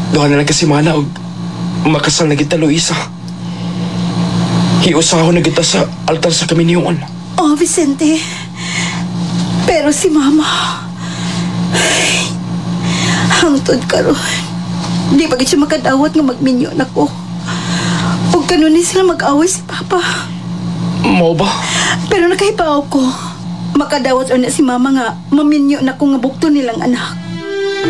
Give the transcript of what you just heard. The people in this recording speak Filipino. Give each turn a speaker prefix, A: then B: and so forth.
A: Doon na lang kasi mana og makasal na kita, Luisa. Hiusaho na kita sa altar sa kaminyoon.
B: Oh, Vicente. Pero si Mama, hangtod karon. Di ba siya makadawat nga magminyo na ko? Huwag kanunin sila mag-away si Papa.
A: Mo ba?
B: Pero nakahibaw ko, makadawat na si Mama nga maminyo na ko nga bukto nilang anak.